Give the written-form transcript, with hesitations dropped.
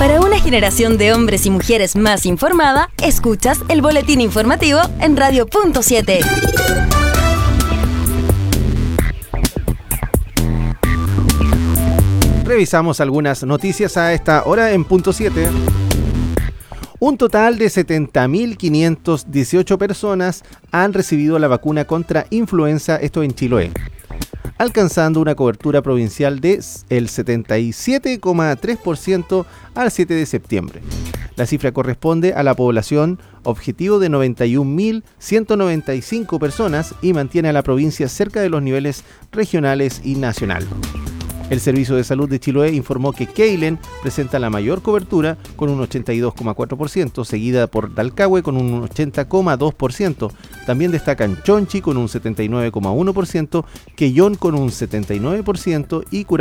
Para una generación de hombres y mujeres más informada, escuchas el boletín informativo en Radio Punto 7. Revisamos algunas noticias a esta hora en Punto 7. Un total de 70.518 personas han recibido la vacuna contra influenza, esto en Chiloé, alcanzando una cobertura provincial de el 77,3% al 7 de septiembre. La cifra corresponde a la población objetivo de 91.195 personas y mantiene a la provincia cerca de los niveles regionales y nacional. El Servicio de Salud de Chiloé informó que Keilen presenta la mayor cobertura con un 82,4%, seguida por Dalcahue con un 80,2%. También destacan Chonchi con un 79,1%, Quellón con un 79% y